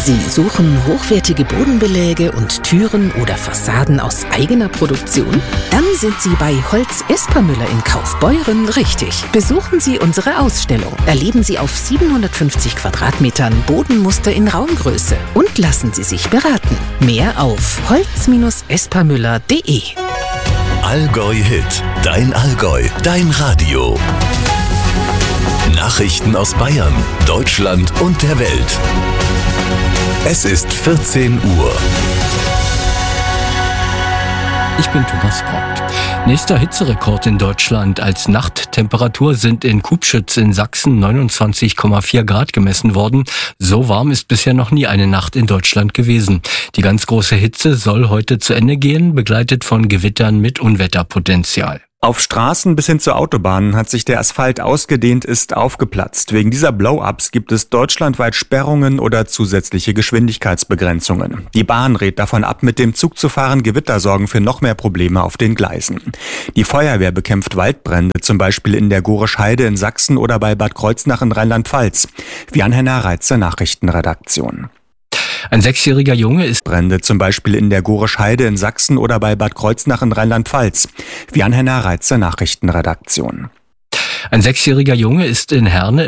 Sie suchen hochwertige Bodenbeläge und Türen oder Fassaden aus eigener Produktion? Dann sind Sie bei Holz Espermüller in Kaufbeuren richtig. Besuchen Sie unsere Ausstellung. Erleben Sie auf 750 Quadratmetern Bodenmuster in Raumgröße und lassen Sie sich beraten. Mehr auf holz-espermüller.de. Allgäu Hit, dein Allgäu, dein Radio. Nachrichten aus Bayern, Deutschland und der Welt. Es ist 14 Uhr. Ich bin Thomas Brockt. Nächster Hitzerekord in Deutschland. Als Nachttemperatur sind in Kubschütz in Sachsen 29,4 Grad gemessen worden. So warm ist bisher noch nie eine Nacht in Deutschland gewesen. Die ganz große Hitze soll heute zu Ende gehen, begleitet von Gewittern mit Unwetterpotenzial. Auf Straßen bis hin zu Autobahnen hat sich der Asphalt ausgedehnt, ist aufgeplatzt. Wegen dieser Blow-ups gibt es deutschlandweit Sperrungen oder zusätzliche Geschwindigkeitsbegrenzungen. Die Bahn rät davon ab, mit dem Zug zu fahren. Gewitter sorgen für noch mehr Probleme auf den Gleisen. Die Feuerwehr bekämpft Waldbrände, zum Beispiel in der Gorisch Heide in Sachsen oder bei Bad Kreuznach in Rheinland-Pfalz. Jan-Henner Reitzer, Nachrichtenredaktion. Ein 6-jähriger Junge ist Brände, zum Beispiel in der Gorisch Heide in Sachsen oder bei Bad Kreuznach in Rheinland-Pfalz. Jan-Henner Reitzer, Nachrichtenredaktion. Ein 6-jähriger Junge ist in Herne